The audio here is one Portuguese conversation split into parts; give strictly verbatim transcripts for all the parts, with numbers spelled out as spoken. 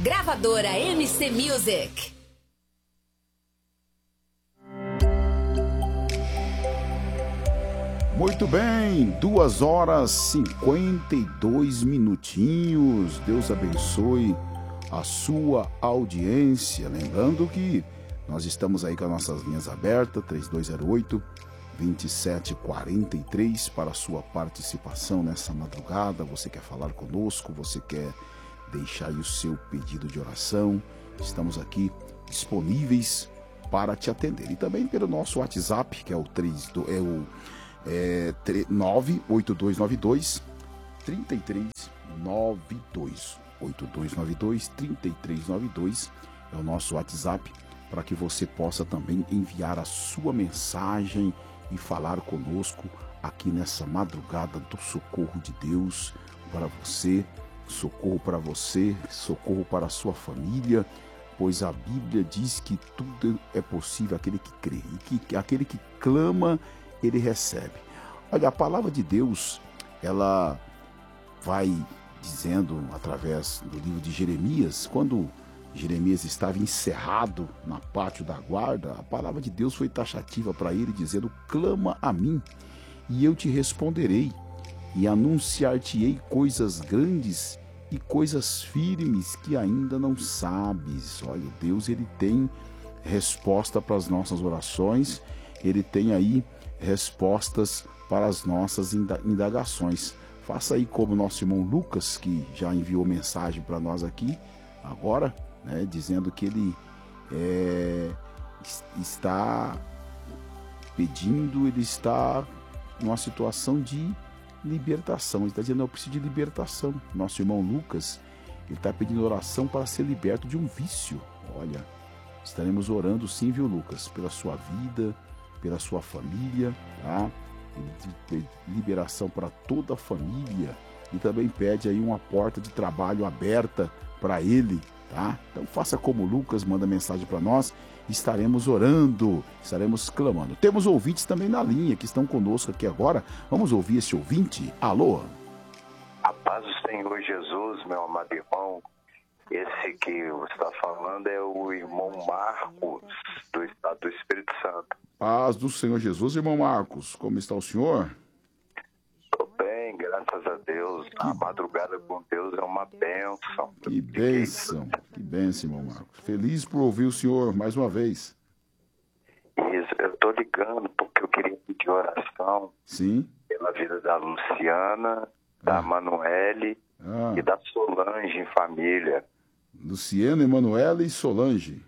Gravadora M C Music. Muito bem, duas horas e cinquenta e dois minutinhos. Deus abençoe a sua audiência. Lembrando que nós estamos aí com as nossas linhas abertas, três dois zero oito, dois sete quatro três, para a sua participação nessa madrugada. Você quer falar conosco, você quer deixar aí o seu pedido de oração, estamos aqui disponíveis para te atender. E também pelo nosso WhatsApp, que é o três, é o É, nove oito dois nove dois, três três nove dois. oito dois nove dois, três três nove dois é o nosso WhatsApp, para que você possa também enviar a sua mensagem e falar conosco aqui nessa madrugada do socorro de Deus para você. Socorro para você, socorro para a sua família, pois a Bíblia diz que tudo é possível aquele que crê, e que aquele que clama ele recebe. Olha, a palavra de Deus, ela vai dizendo através do livro de Jeremias, quando Jeremias estava encerrado na pátio da guarda, a palavra de Deus foi taxativa para ele, dizendo: clama a mim, e eu te responderei, e anunciar-te-ei coisas grandes e coisas firmes que ainda não sabes. Olha, Deus, ele tem resposta para as nossas orações, ele tem aí respostas para as nossas indagações. Faça aí como o nosso irmão Lucas, que já enviou mensagem para nós aqui agora, né, dizendo que ele é, está pedindo, ele está numa situação de libertação. Ele está dizendo: eu preciso de libertação. Nosso irmão Lucas, ele está pedindo oração para ser liberto de um vício. Olha, estaremos orando sim, viu, Lucas, pela sua vida, pela sua família, tá? Ele pede liberação para toda a família, e também pede aí uma porta de trabalho aberta para ele, tá? Então faça como Lucas, manda mensagem para nós, estaremos orando, estaremos clamando. Temos ouvintes também na linha que estão conosco aqui agora. Vamos ouvir esse ouvinte. Alô? A paz do Senhor Jesus, meu amado irmão. Esse que você está falando é o irmão Marcos, do estado do Espírito Santo. Paz do Senhor Jesus, irmão Marcos. Como está o senhor? Estou bem, graças a Deus. Que... A madrugada com Deus é uma bênção. Que bênção, que bênção, irmão Marcos. Feliz por ouvir o senhor mais uma vez. Isso, eu estou ligando porque eu queria pedir oração. Sim. Pela vida da Luciana, da ah. Manuele ah. e da Solange em família. Luciana, Emanuela e Solange.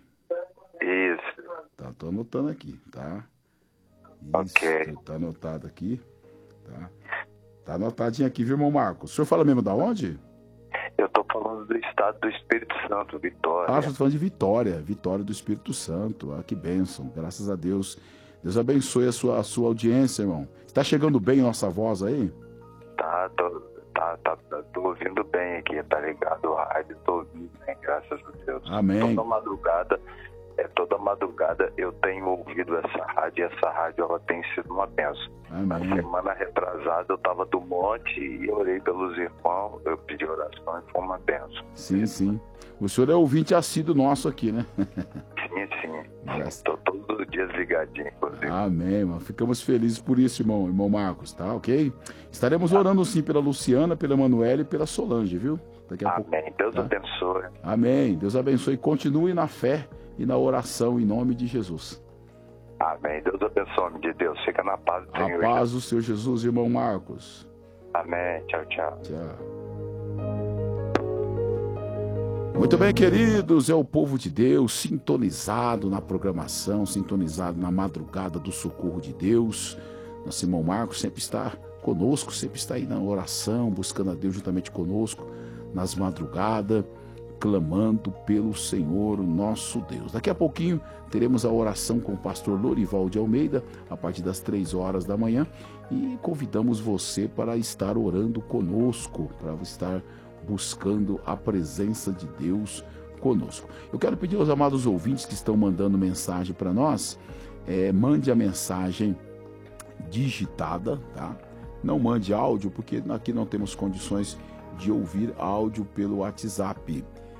Isso. Tá, tô anotando aqui, tá? Isso, ok. Tá anotado aqui, tá? Tá anotadinho aqui, viu, irmão Marcos? O senhor fala mesmo da onde? Eu tô falando do estado do Espírito Santo, Vitória. Ah, eu tô falando de Vitória, Vitória do Espírito Santo. Ah, que bênção, graças a Deus. Deus abençoe a sua, a sua audiência, irmão. Está chegando bem nossa voz aí? Tá, tô... Tá, tá, tá, tô ouvindo bem aqui, tá ligado o rádio, tô ouvindo bem, graças a Deus. Amém. Toda madrugada, é, toda madrugada eu tenho ouvido essa rádio, e essa rádio ela tem sido uma bênção. Amém. Na semana retrasada eu tava do monte e orei pelos irmãos, eu pedi oração e foi uma bênção. Sim, sim. O senhor é ouvinte assíduo nosso aqui, né? Sim, sim. Graças. Tô todos os dias ligadinho, inclusive. Amém, mano. Ficamos felizes por isso, irmão, irmão Marcos, tá? Ok? Estaremos orando sim pela Luciana, pela Manuela e pela Solange, viu? Daqui a Amém. pouco, Deus tá? abençoe. Amém. Deus abençoe. Continue na fé e na oração em nome de Jesus. Amém. Deus abençoe, de Deus. Fica na paz do Senhor. A paz do Senhor Jesus, irmão Marcos. Amém. Tchau, tchau. Tchau. Muito bem, queridos, é o povo de Deus sintonizado na programação, sintonizado na madrugada do socorro de Deus. Nosso irmão Marcos sempre está conosco, sempre está aí na oração, buscando a Deus juntamente conosco, nas madrugadas, clamando pelo Senhor, nosso Deus. Daqui a pouquinho teremos a oração com o pastor Lorival de Almeida, a partir das três horas da manhã, e convidamos você para estar orando conosco, para estar buscando a presença de Deus conosco. Eu quero pedir aos amados ouvintes que estão mandando mensagem para nós, é, mande a mensagem digitada, tá? Não mande áudio, porque aqui não temos condições de ouvir áudio pelo WhatsApp.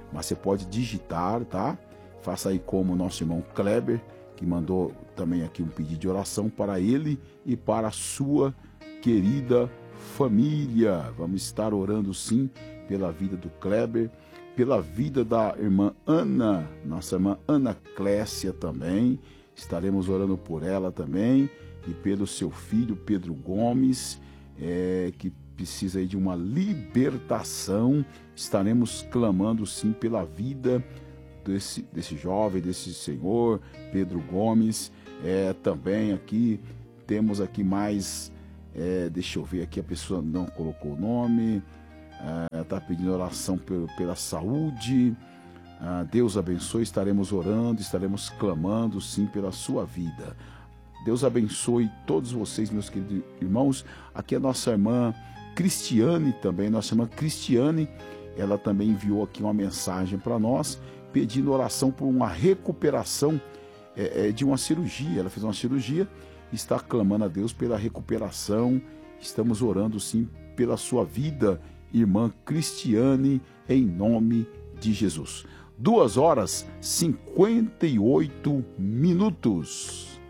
mas você pode digitar, tá? Faça aí como o nosso irmão Kleber, que mandou também aqui um pedido de oração para ele e para a sua querida família. Vamos estar orando sim pela vida do Kleber, pela vida da irmã Ana, nossa irmã Ana Clécia também. Estaremos orando por ela também e pelo seu filho Pedro Gomes, é, que precisa aí de uma libertação. Estaremos clamando sim pela vida desse, desse jovem, desse senhor Pedro Gomes. É, também aqui temos aqui mais, é, deixa eu ver aqui, a pessoa não colocou o nome, está é, pedindo oração pela, pela saúde. Ah, Deus abençoe, estaremos orando, estaremos clamando sim pela sua vida. Deus abençoe todos vocês, meus queridos irmãos. Aqui a nossa irmã Cristiane também, nossa irmã Cristiane, ela também enviou aqui uma mensagem para nós, pedindo oração por uma recuperação é, é, de uma cirurgia. Ela fez uma cirurgia, está clamando a Deus pela recuperação. Estamos orando sim pela sua vida, irmã Cristiane, em nome de Jesus. Duas horas e cinquenta e oito minutos.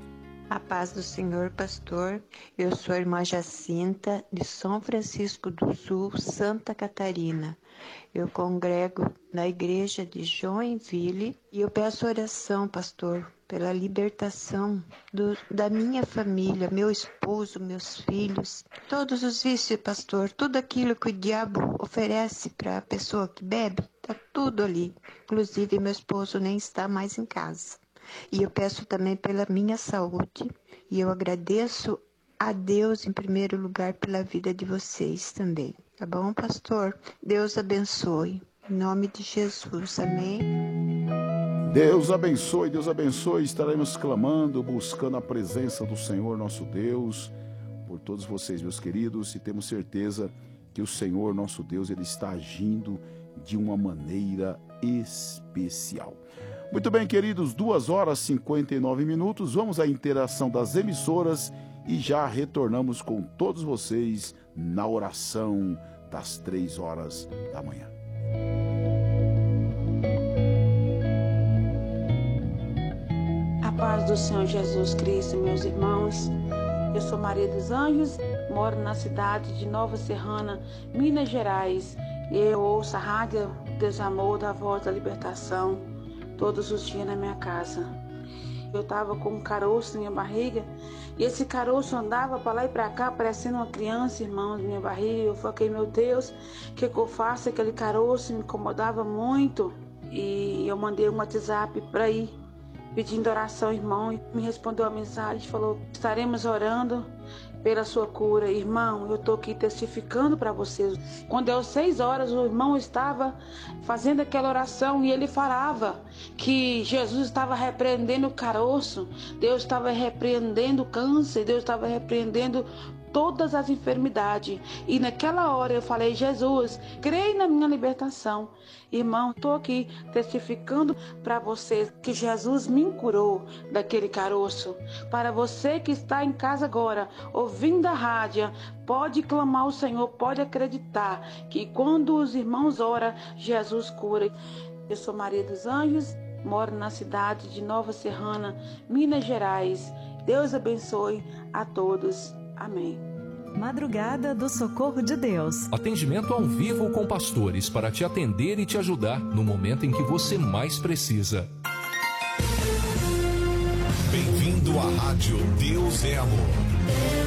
A paz do Senhor, pastor. Eu sou a irmã Jacinta, de São Francisco do Sul, Santa Catarina. Eu congrego na igreja de Joinville e eu peço oração, pastor, pela libertação do, da minha família, meu esposo, meus filhos, todos os vícios, pastor, tudo aquilo que o diabo oferece para a pessoa que bebe, está tudo ali. Inclusive, meu esposo nem está mais em casa. E eu peço também pela minha saúde e eu agradeço a Deus em primeiro lugar pela vida de vocês também. Tá bom, pastor? Deus abençoe. Em nome de Jesus. Amém. Deus abençoe, Deus abençoe. Estaremos clamando, buscando a presença do Senhor nosso Deus por todos vocês, meus queridos, e temos certeza que o Senhor nosso Deus, ele está agindo de uma maneira especial. Muito bem, queridos, duas horas e cinquenta e nove minutos. Vamos à interação das emissoras e já retornamos com todos vocês na oração das três horas da manhã. A paz do Senhor Jesus Cristo, meus irmãos. Eu sou Maria dos Anjos, moro na cidade de Nova Serrana, Minas Gerais. E eu ouço a rádio Deus Amor, da Voz da Libertação, todos os dias na minha casa. Eu estava com um caroço na minha barriga e esse caroço andava para lá e para cá, parecendo uma criança, irmãos, na minha barriga. Eu falei, meu Deus, o que, que eu faço? Aquele caroço me incomodava muito e eu mandei um WhatsApp para ir pedindo oração, irmão, e me respondeu a mensagem, falou, estaremos orando pela sua cura. Irmão, eu estou aqui testificando para vocês. Quando deu seis horas, o irmão estava fazendo aquela oração e ele falava que Jesus estava repreendendo o caroço, Deus estava repreendendo o câncer, Deus estava repreendendo todas as enfermidades. E naquela hora eu falei, Jesus, creio na minha libertação. Irmão, estou aqui testificando para vocês que Jesus me curou daquele caroço. Para você que está em casa agora, ouvindo a rádio, pode clamar ao Senhor, pode acreditar que quando os irmãos oram, Jesus cura. Eu sou Maria dos Anjos, moro na cidade de Nova Serrana, Minas Gerais. Deus abençoe a todos. Amém. Madrugada do Socorro de Deus. Atendimento ao vivo com pastores para te atender e te ajudar no momento em que você mais precisa. Bem-vindo à Rádio Deus é Amor.